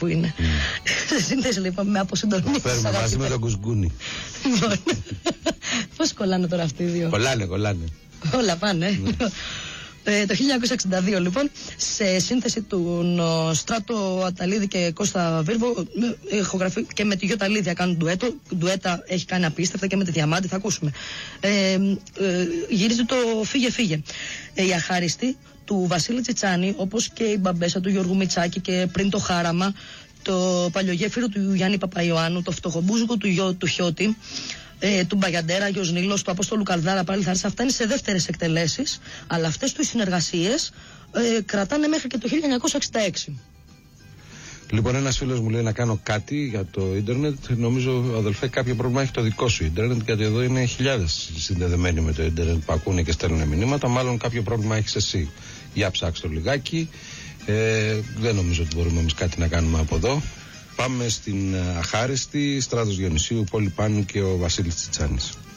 που είναι. Σε σύνθεση λοιπόν με αποσυντονίσεις. Φέρουμε μαζί με τον Κουσκούνι. Πώς κολλάνε τώρα αυτοί οι δύο? Κολλάνε. Όλα πάνε. Το 1962 λοιπόν, σε σύνθεση του Στράτο Αταλίδη και Κώστα Βίρβο, και με τη Γιώτα Λίδια κάνουν ντουέτα, έχει κάνει απίστευτα, και με τη Διαμάντη θα ακούσουμε. Γυρίζει το Φύγε. Η Αχάριστη του Βασίλη Τσιτσάνη, όπως και η Μπαμπέσα του Γιώργου Μητσάκη, και πριν το Χάραμα, το Παλιογέφυρο του Γιάννη Παπαϊωάννου, το Φτωχομπούζικο του Χιώτη, του Μπαγιαντέρα, Άγιος Νείλος, του Απόστολου Καρδάρα, πάλι θα αυτά είναι σε δεύτερες εκτελέσεις, αλλά αυτές τους συνεργασίες κρατάνε μέχρι και το 1966. Λοιπόν, ένας φίλος μου λέει να κάνω κάτι για το ίντερνετ. Νομίζω, αδελφέ, κάποιο πρόβλημα έχει το δικό σου ίντερνετ, γιατί εδώ είναι χιλιάδες συνδεδεμένοι με το ίντερνετ που ακούνε και στέλνουν μηνύματα. Μάλλον κάποιο πρόβλημα έχεις εσύ. Για ψάξτε το λιγάκι. Δεν νομίζω ότι μπορούμε εμείς κάτι να κάνουμε από εδώ. Πάμε στην Αχάριστη, Στράτος Διονυσίου, Πόλη Πάνου και ο Βασίλης Τσιτσάνης.